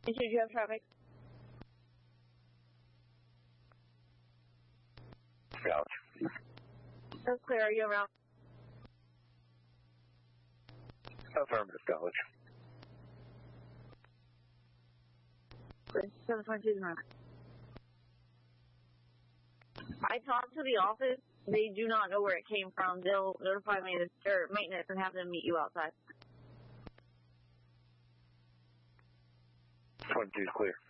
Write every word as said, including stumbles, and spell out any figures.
Did you have traffic? College. That's clear. Are you around? Affirmative, College. seven point two nine. I talked to the office. They do not know where it came from. They'll notify me or maintenance and have them meet you outside. twenty-two is clear.